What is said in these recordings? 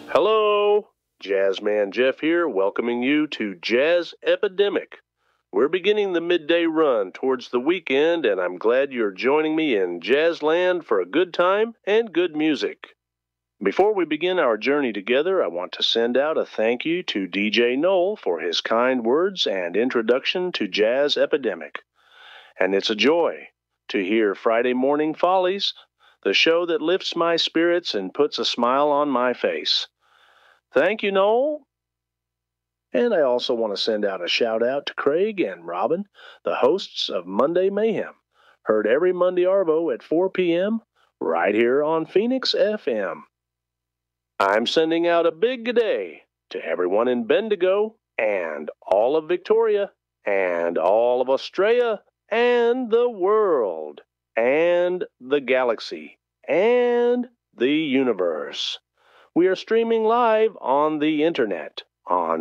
Hello, Jazzman Jeff here, welcoming you to Jazz Epidemic. We're beginning the midday run towards the weekend, and I'm glad you're joining me in Jazzland for a good time and good music. Before we begin our journey together, I want to send out a thank you to DJ Noel for his kind words and introduction to Jazz Epidemic. And it's a joy to hear Friday Morning Follies, the show that lifts my spirits and puts a smile on my face. Thank you, Noel. And I also want to send out a shout out to Craig and Robin, the hosts of Monday Mayhem, heard every Monday Arvo at 4 p.m. right here on Phoenix FM. I'm sending out a big good day to everyone in Bendigo and all of Victoria and all of Australia and the world and the galaxy and the universe. We are streaming live on the internet on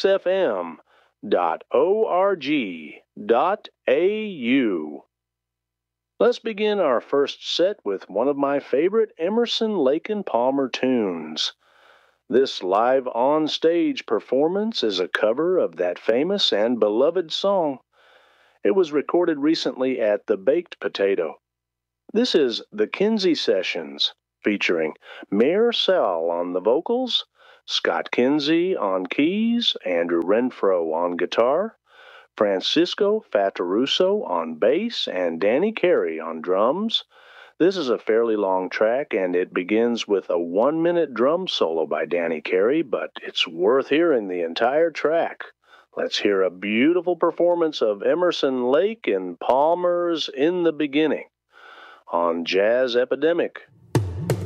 phoenixfm.org.au. Let's begin our first set with one of my favorite Emerson, Lake and Palmer tunes. This live on-stage performance is a cover of that famous and beloved song. It was recorded recently at the Baked Potato. This is the Kinsey Sessions, featuring Mayor Sal on the vocals, Scott Kinsey on keys, Andrew Renfro on guitar, Francisco Fataruso on bass, and Danny Carey on drums. This is a fairly long track, and it begins with a 1-minute drum solo by Danny Carey, but it's worth hearing the entire track. Let's hear a beautiful performance of Emerson, Lake and Palmer's In the Beginning on Jazz Epidemic.